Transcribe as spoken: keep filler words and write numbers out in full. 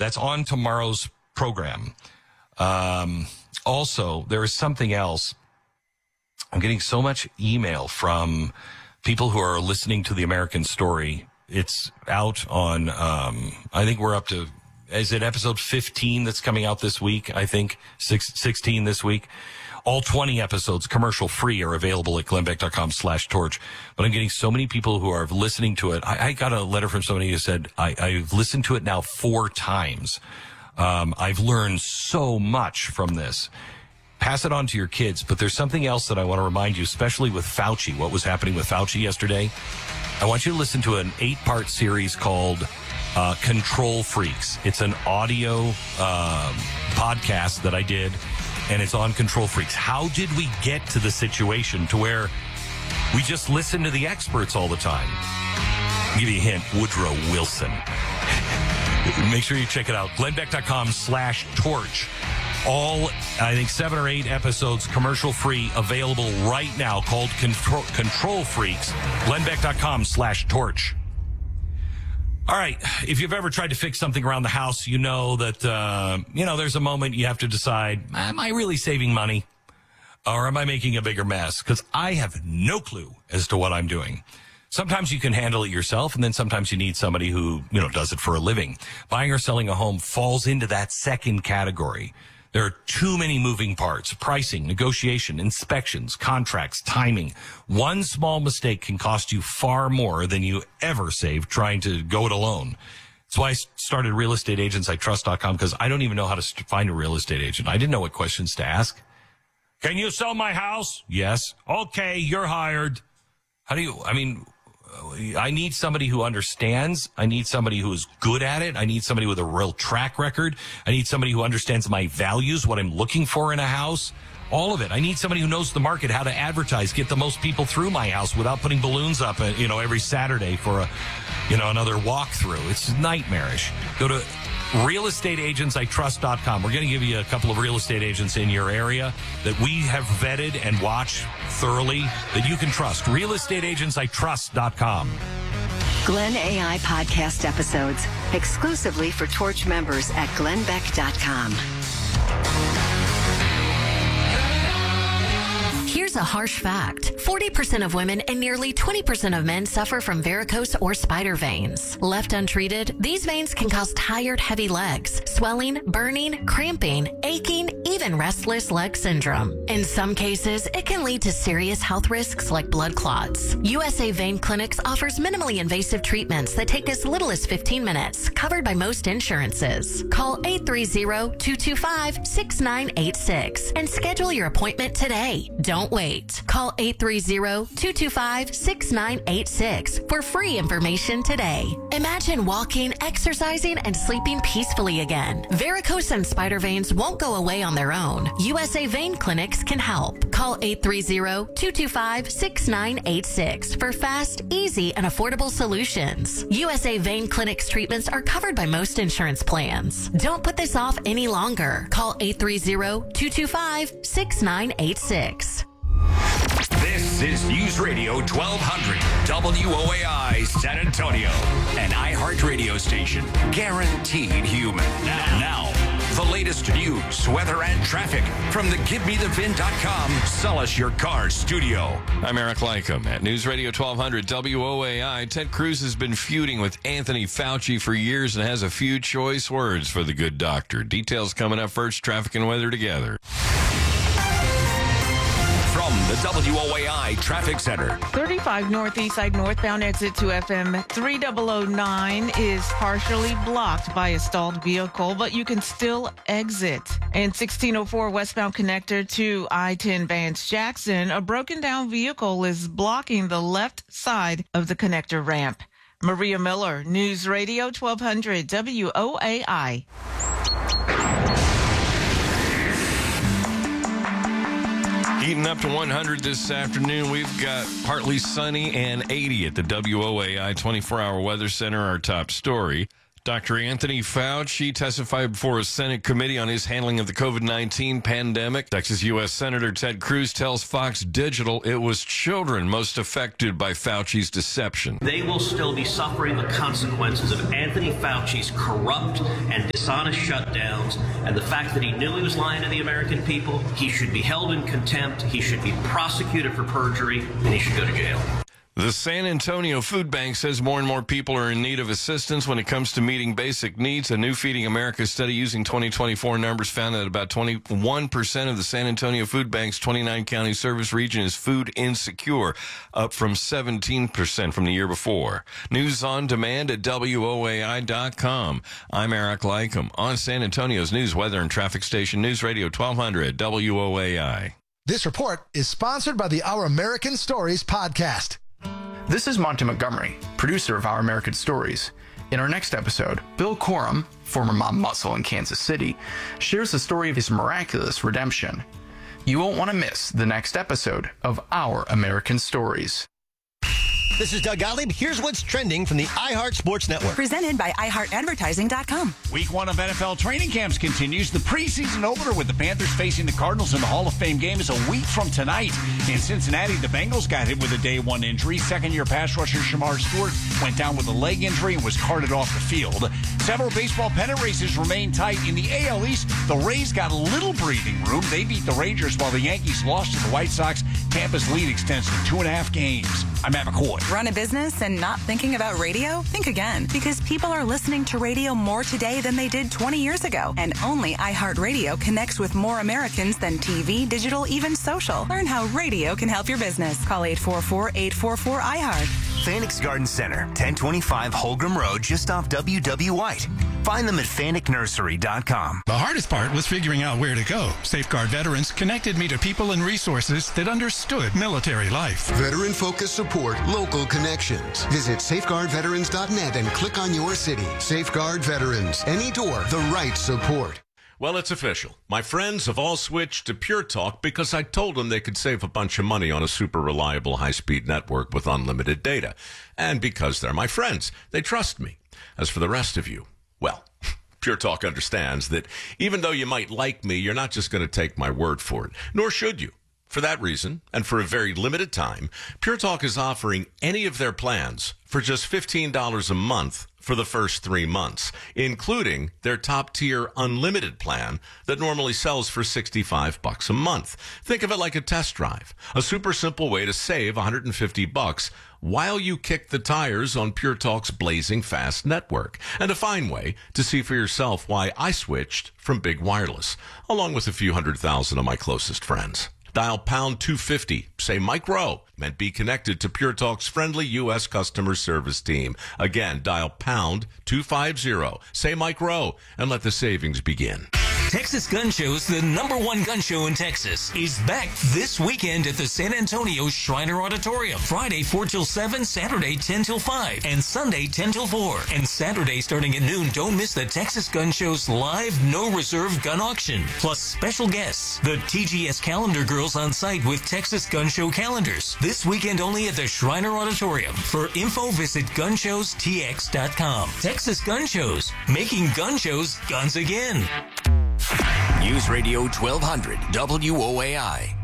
That's on tomorrow's program. Um, also, there is something else. I'm getting so much email from people who are listening to The American Story. It's out on, um, I think we're up to, is it episode fifteen that's coming out this week? I think Six, sixteen this week. All twenty episodes, commercial free, are available at glennbeck.com slash torch. But I'm getting so many people who are listening to it. I, I got a letter from somebody who said, I, I've listened to it now four times. Um, I've learned so much from this. Pass it on to your kids. But there's something else that I want to remind you, especially with Fauci, what was happening with Fauci yesterday. I want you to listen to an eight-part series called uh, Control Freaks. It's an audio uh, podcast that I did, and it's on Control Freaks. How did we get to the situation to where we just listen to the experts all the time? I'll give you a hint, Woodrow Wilson. Make sure you check it out. glennbeck.com slash torch. All, I think, seven or eight episodes, commercial-free, available right now, called Control, Control Freaks. glennbeck.com slash torch. All right. If you've ever tried to fix something around the house, you know that, uh, you know, there's a moment you have to decide, am I really saving money? Or am I making a bigger mess? Because I have no clue as to what I'm doing. Sometimes you can handle it yourself, and then sometimes you need somebody who, you know, does it for a living. Buying or selling a home falls into that second category. There are too many moving parts: pricing, negotiation, inspections, contracts, timing. One small mistake can cost you far more than you ever saved trying to go it alone. That's why I started real estate agents I trust dot com, because I don't even know how to find a real estate agent. I didn't know what questions to ask. Can you sell my house? Yes. Okay, you're hired. How do you, I mean, I need somebody who understands. I need somebody who is good at it. I need somebody with a real track record. I need somebody who understands my values, what I'm looking for in a house, all of it. I need somebody who knows the market, how to advertise, get the most people through my house without putting balloons up, you know, every Saturday for a, you know, another walkthrough. It's nightmarish. Go to real estate agents I trust dot com. We're going to give you a couple of real estate agents in your area that we have vetted and watched thoroughly that you can trust. real estate agents I trust dot com. Glenn A I podcast episodes exclusively for Torch members at glennbeck dot com. Here's a harsh fact. forty percent of women and nearly twenty percent of men suffer from varicose or spider veins. Left untreated, these veins can cause tired, heavy legs, swelling, burning, cramping, aching, even restless leg syndrome. In some cases, it can lead to serious health risks like blood clots. U S A Vein Clinics offers minimally invasive treatments that take as little as fifteen minutes, covered by most insurances. Call eight three zero, two two five, six nine eight six and schedule your appointment today. Don't wait. Call eight three zero, two two five, six nine eight six for free information today. Imagine walking, exercising, and sleeping peacefully again. Varicose and spider veins won't go away on their own. U S A Vein Clinics can help. Call eight three zero, two two five, six nine eight six for fast, easy, and affordable solutions. U S A Vein Clinics treatments are covered by most insurance plans. Don't put this off any longer. Call eight three zero, two two five, six nine eight six. This is News Radio twelve hundred W O A I San Antonio, an iHeartRadio station guaranteed human. Now, now, the latest news, weather, and traffic from the Give Me The Vin dot com Sell Us Your Car studio. I'm Eric Lycum at News Radio twelve hundred W O A I. Ted Cruz has been feuding with Anthony Fauci for years and has a few choice words for the good doctor. Details coming up first, traffic and weather together. From the W O A I Traffic Center. thirty-five Northeast Side northbound exit to F M three thousand nine is partially blocked by a stalled vehicle, but you can still exit. And sixteen oh four westbound connector to I ten Vance Jackson, a broken down vehicle is blocking the left side of the connector ramp. Maria Miller, News Radio twelve hundred W O A I. Heating up to one hundred this afternoon. We've got partly sunny and eighty at the W O A I twenty-four hour Weather Center. Our top story. Doctor Anthony Fauci testified before a Senate committee on his handling of the COVID nineteen pandemic. Texas U S Senator Ted Cruz tells Fox Digital it was children most affected by Fauci's deception. They will still be suffering the consequences of Anthony Fauci's corrupt and dishonest shutdowns, and the fact that he knew he was lying to the American people. He should be held in contempt, he should be prosecuted for perjury, and he should go to jail. The San Antonio Food Bank says more and more people are in need of assistance when it comes to meeting basic needs. A new Feeding America study using twenty twenty-four numbers found that about twenty-one percent of the San Antonio Food Bank's twenty-nine county service region is food insecure, up from seventeen percent from the year before. News on demand at W O A I dot com. I'm Eric Lycum on San Antonio's news, weather, and traffic station, News Radio twelve hundred W O A I. This report is sponsored by the Our American Stories podcast. This is Monty Montgomery, producer of Our American Stories. In our next episode, Bill Corum, former mob muscle in Kansas City, shares the story of his miraculous redemption. You won't want to miss the next episode of Our American Stories. This is Doug Gottlieb. Here's what's trending from the iHeart Sports Network. Presented by i heart advertising dot com. Week one of N F L training camps continues. The preseason opener with the Panthers facing the Cardinals in the Hall of Fame game is a week from tonight. In Cincinnati, the Bengals got hit with a day one injury. Second-year pass rusher Shamar Stewart went down with a leg injury and was carted off the field. Several baseball pennant races remain tight. In the A L East, the Rays got a little breathing room. They beat the Rangers while the Yankees lost to the White Sox. Tampa's lead extends to two and a half games. I'm Matt McCoy. Run a business and not thinking about radio? Think again, because people are listening to radio more today than they did twenty years ago. And only iHeartRadio connects with more Americans than T V, digital, even social. Learn how radio can help your business. Call eight four four, eight four four, I heart. Fanick's Garden Center, ten twenty-five Holgram Road, just off W W White. Find them at Fanick Nursery dot com. The hardest part was figuring out where to go. Safeguard Veterans connected me to people and resources that understood military life. Veteran-focused support, local connections. Visit safeguard veterans dot net and click on your city. Safeguard Veterans. Any door, the right support. Well, it's official. My friends have all switched to Pure Talk because I told them they could save a bunch of money on a super reliable high-speed network with unlimited data. And because they're my friends, they trust me. As for the rest of you, well, Pure Talk understands that even though you might like me, you're not just going to take my word for it, nor should you. For that reason, and for a very limited time, Pure Talk is offering any of their plans for just fifteen dollars a month for the first three months, including their top-tier unlimited plan that normally sells for sixty-five bucks a month. Think of it like a test drive, a super simple way to save one hundred fifty bucks while you kick the tires on Pure Talk's blazing fast network, and a fine way to see for yourself why I switched from Big Wireless, along with a few hundred thousand of my closest friends. Dial pound two fifty, say Mike Rowe, and be connected to Pure Talk's friendly U S customer service team. Again, dial pound two fifty, say Mike Rowe, and let the savings begin. Texas Gun Show's the number one gun show in Texas is back this weekend at the San Antonio Shriner Auditorium. Friday four till seven, Saturday ten till five, and Sunday ten till four. And Saturday starting at noon, don't miss the Texas Gun Show's live no reserve gun auction. Plus special guests, the T G S Calendar Girls on site with Texas Gun Show calendars. This weekend only at the Shriner Auditorium. For info, visit gun shows t x dot com. Texas Gun Shows, making gun shows guns again. News Radio twelve hundred W O A I.